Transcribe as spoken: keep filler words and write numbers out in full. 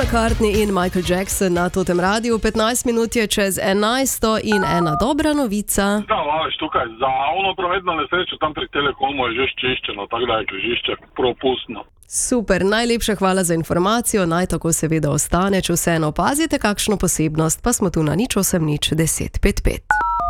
McCartney in Michael Jackson na Totem Radiu. petnajst minut je čez enajsto in ena dobra novica. Da, veš, tukaj za ono prometno nesrečo tam pri Telekomu je že čiščeno, tako da je križišče propustno. Super, najlepša hvala za informacijo, naj tako seveda ostane, če vseeno opazite kakšno posebnost, pa smo tu na nič osem nič deset pet pet.